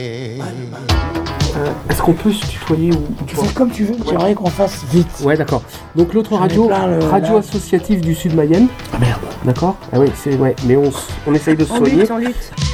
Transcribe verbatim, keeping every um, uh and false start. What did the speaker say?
Euh, Est-ce qu'on peut se tutoyer ou Tu fais comme tu veux, j'aimerais qu'on fasse vite. Ouais, d'accord. Donc l'autre radio, plein, le- radio là. associative du Sud Mayenne. Ah merde. D'accord. Ah oui, c'est ouais, mais on, s- on essaye de se On soigner. lutte, on lutte.